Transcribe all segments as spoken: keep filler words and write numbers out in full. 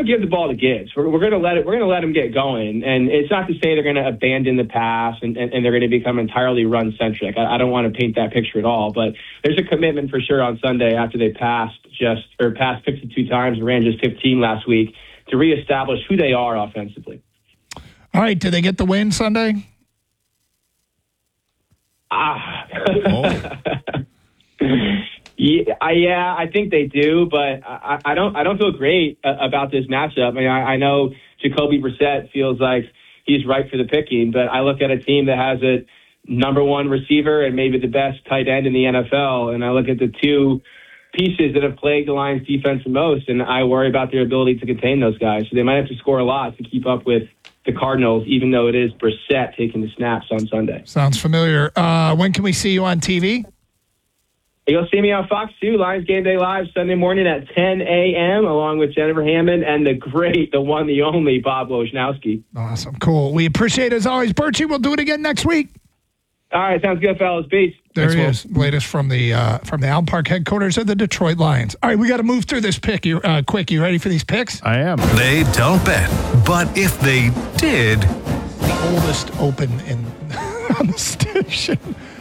give the ball to Gibbs. We're, we're going to let it. We're going to let him get going. And it's not to say they're going to abandon the pass and, and, and they're going to become entirely run centric. I, I don't want to paint that picture at all. But there's a commitment for sure on Sunday after they passed just or passed fifty-two times and ran just fifteen last week to reestablish who they are offensively. All right, did they get the win Sunday? Ah. oh. Yeah, I, yeah, I think they do, but I, I don't. I don't feel great uh, about this matchup. I mean, I, I know Jacoby Brissett feels like he's right for the picking, but I look at a team that has a number one receiver and maybe the best tight end in the N F L, and I look at the two pieces that have plagued the Lions' defense the most, and I worry about their ability to contain those guys. So they might have to score a lot to keep up with the Cardinals, even though it is Brissett taking the snaps on Sunday. Sounds familiar. Uh, when can we see you on T V? You'll see me on Fox two, Lions Game Day Live, Sunday morning at ten a.m., along with Jennifer Hammond and the great, the one, the only Bob Wojnowski. Awesome. Cool. We appreciate it as always. Birchie, we'll do it again next week. All right. Sounds good, fellas. Peace. There Thanks, he Will. is. Latest from the uh, from the Allen Park headquarters of the Detroit Lions. All right, we got to move through this pick you, uh, quick. You ready for these picks? I am. They don't bet, but if they did... The oldest open in on the station.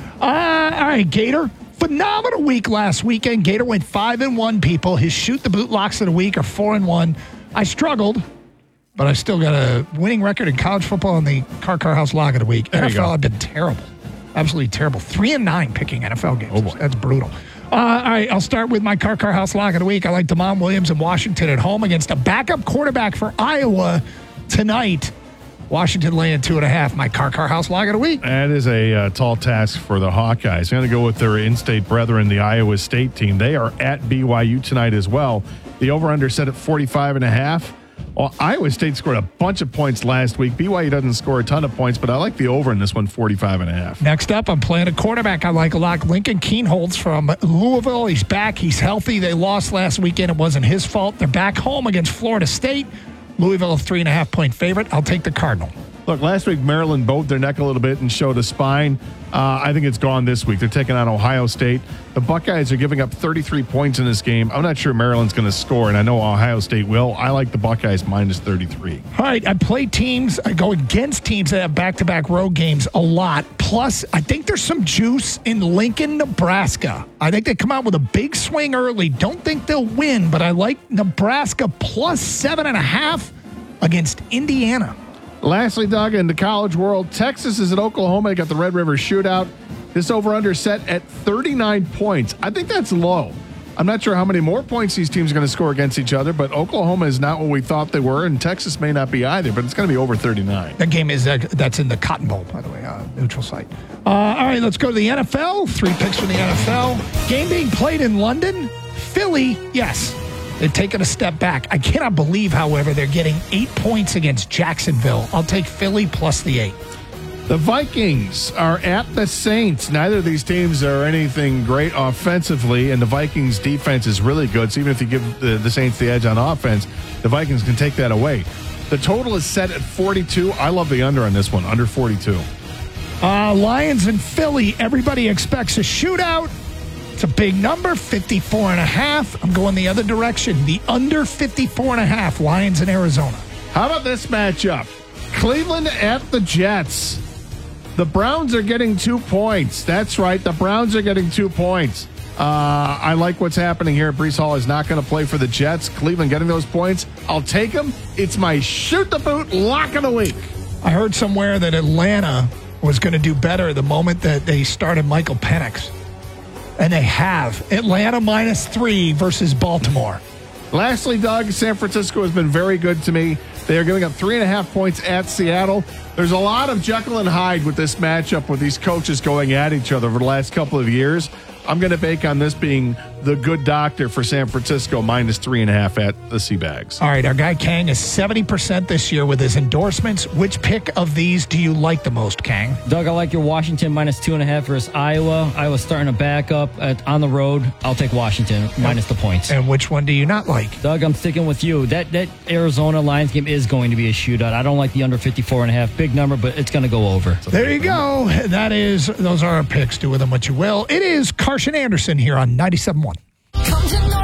Uh, all right, Gator. Phenomenal week last weekend. Gator went five and one. People, his shoot the boot locks of the week are four and one. I struggled, but I still got a winning record in college football in the Car Car House lock of the week. There N F L, you go. I've been terrible, absolutely terrible. Three and nine picking N F L games. Oh boy. That's brutal. Uh, all right, I'll start with my Car Car House lock of the week. I like Damon Williams in Washington at home against a backup quarterback for Iowa tonight. Washington laying two and a half. My Car Car House lock of the week. That is a uh, tall task for the Hawkeyes. I'm going to go with their in-state brethren, the Iowa State team. They are at B Y U tonight as well. The over-under set at forty-five and a half. Well, Iowa State scored a bunch of points last week. B Y U doesn't score a ton of points, but I like the over in this one, forty-five and a half. Next up, I'm playing a quarterback I like a lot. Lincoln Keenholz from Louisville. He's back. He's healthy. They lost last weekend. It wasn't his fault. They're back home against Florida State. Louisville, a three and a half point favorite. I'll take the Cardinal. Look, last week Maryland bowed their neck a little bit and showed a spine. Uh, I think it's gone this week. They're taking on Ohio State. The Buckeyes are giving up thirty-three points in this game. I'm not sure Maryland's going to score, and I know Ohio State will. I like the Buckeyes minus thirty-three. All right, I play teams. I go against teams that have back-to-back road games a lot. Plus, I think there's some juice in Lincoln, Nebraska. I think they come out with a big swing early. Don't think they'll win, but I like Nebraska plus seven and a half against Indiana. Lastly, Doug, in the college world, Texas is at Oklahoma. They got the Red River Shootout. This over-under set at thirty-nine points. I think that's low. I'm not sure how many more points these teams are going to score against each other, but Oklahoma is not what we thought they were, and Texas may not be either, but it's going to be over thirty-nine. That game is uh, that's in the Cotton Bowl, by the way, uh, neutral site. Uh, all right, let's go to the N F L. Three picks from the N F L. Game being played in London. Philly, yes. They've taken a step back. I cannot believe, however, they're getting eight points against Jacksonville. I'll take Philly plus the eight. The Vikings are at the Saints. Neither of these teams are anything great offensively, and the Vikings' defense is really good. So even if you give the, the Saints the edge on offense, the Vikings can take that away. The total is set at forty-two. I love the under on this one, under forty-two. Uh, Lions and Philly, everybody expects a shootout. It's a big number, fifty-four and a half. I'm going the other direction. The under fifty-four and a half, Lions in Arizona. How about this matchup? Cleveland at the Jets. The Browns are getting two points. That's right. The Browns are getting two points. Uh, I like what's happening here. Breece Hall is not going to play for the Jets. Cleveland getting those points. I'll take them. It's my shoot the boot lock of the week. I heard somewhere that Atlanta was going to do better the moment that they started Michael Penix. And they have. Atlanta minus three versus Baltimore. Lastly, Doug, San Francisco has been very good to me. They are giving up three and a half points at Seattle. There's a lot of Jekyll and Hyde with this matchup with these coaches going at each other over the last couple of years. I'm going to bake on this being the good doctor for San Francisco, minus three and a half at the Seabags. All right, our guy Kang is seventy percent this year with his endorsements. Which pick of these do you like the most, Kang? Doug, I like your Washington minus two and a half versus Iowa. Iowa's starting to back up at, on the road. I'll take Washington minus the points. And which one do you not like? Doug, I'm sticking with you. That that Arizona Lions game is going to be a shootout. I don't like the under fifty-four and a half. Big number, but it's going to go over. There you go. That is, those are our picks. Do with them what you will. It is Carson Anderson here on ninety-seven point one.